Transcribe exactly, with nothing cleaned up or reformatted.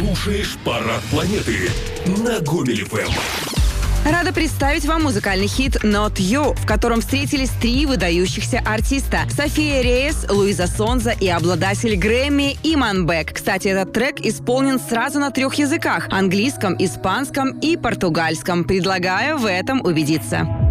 слушаешь «Парад планеты» на Гомель эф эм. Рада представить вам музыкальный хит «Not You», в котором встретились три выдающихся артиста – София Рейес, Луиза Сонза и обладатель Грэмми Иман Бек. Кстати, этот трек исполнен сразу на трех языках – английском, испанском и португальском. Предлагаю в этом убедиться.